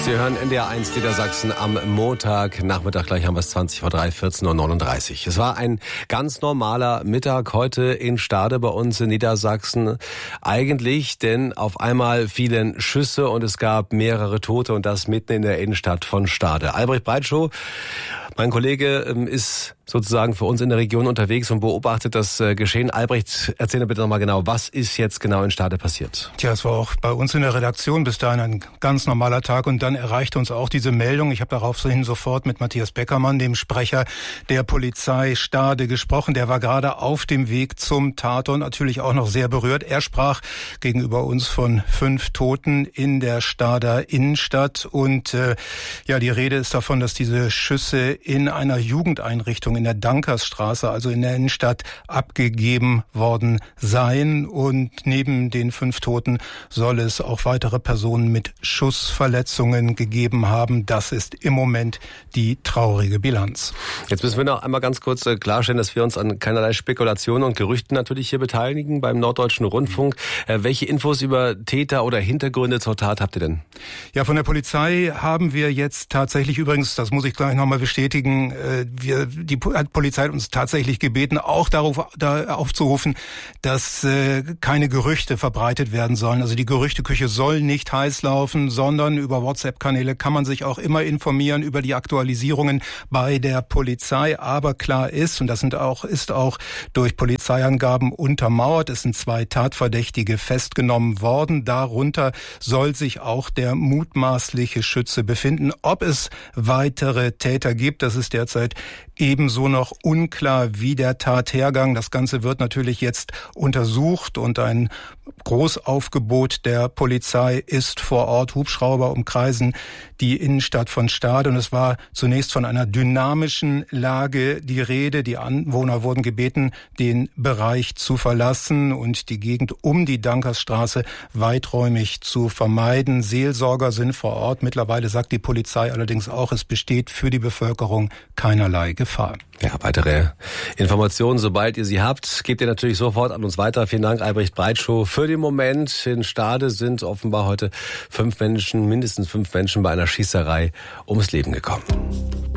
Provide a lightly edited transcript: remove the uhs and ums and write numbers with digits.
Sie hören NDR1 Niedersachsen am Montagnachmittag, gleich haben wir es 20:03, 14:39 Uhr. Es war ein ganz normaler Mittag heute in Stade bei uns in Niedersachsen. Eigentlich, denn auf einmal fielen Schüsse und es gab mehrere Tote und das mitten in der Innenstadt von Stade. Albrecht Breitschow, mein Kollege, ist sozusagen für uns in der Region unterwegs und beobachtet das Geschehen. Albrecht, erzähl mir bitte nochmal genau, was ist jetzt genau in Stade passiert? Tja, es war auch bei uns in der Redaktion bis dahin ein ganz normaler Tag und dann erreichte uns auch diese Meldung. Ich habe daraufhin sofort mit Matthias Beckermann, dem Sprecher der Polizei Stade, gesprochen. Der war gerade auf dem Weg zum Tatort, natürlich auch noch sehr berührt. Er sprach gegenüber uns von 5 Toten in der Stader Innenstadt und die Rede ist davon, dass diese Schüsse in einer Jugendeinrichtung in der Dankersstraße, also in der Innenstadt, abgegeben worden seien. Und neben den 5 Toten soll es auch weitere Personen mit Schussverletzungen gegeben haben. Das ist im Moment die traurige Bilanz. Jetzt müssen wir noch einmal ganz kurz klarstellen, dass wir uns an keinerlei Spekulationen und Gerüchten natürlich hier beteiligen beim Norddeutschen Rundfunk. Welche Infos über Täter oder Hintergründe zur Tat habt ihr denn? Ja, von der Polizei haben wir jetzt tatsächlich, übrigens, das muss ich gleich nochmal bestätigen, die Polizei hat uns tatsächlich gebeten, auch darauf aufzurufen, dass keine Gerüchte verbreitet werden sollen. Also die Gerüchteküche soll nicht heiß laufen, sondern über WhatsApp-Kanäle kann man sich auch immer informieren über die Aktualisierungen bei der Polizei. Aber klar ist, und das ist auch durch Polizeiangaben untermauert, es sind 2 Tatverdächtige festgenommen worden. Darunter soll sich auch der mutmaßliche Schütze befinden. Ob es weitere Täter gibt, das ist derzeit ebenso noch unklar wie der Tathergang. Das Ganze wird natürlich jetzt untersucht und ein Großaufgebot der Polizei ist vor Ort. Hubschrauber umkreisen die Innenstadt von Stade und es war zunächst von einer dynamischen Lage die Rede. Die Anwohner wurden gebeten, den Bereich zu verlassen und die Gegend um die Dankersstraße weiträumig zu vermeiden. Seelsorger sind vor Ort. Mittlerweile sagt die Polizei allerdings auch, es besteht für die Bevölkerung keinerlei Gefahr. Ja, weitere Informationen, sobald ihr sie habt, gebt ihr natürlich sofort an uns weiter. Vielen Dank, Albrecht Breitschow. Für den Moment in Stade sind offenbar heute mindestens 5 Menschen bei einer Schießerei ums Leben gekommen.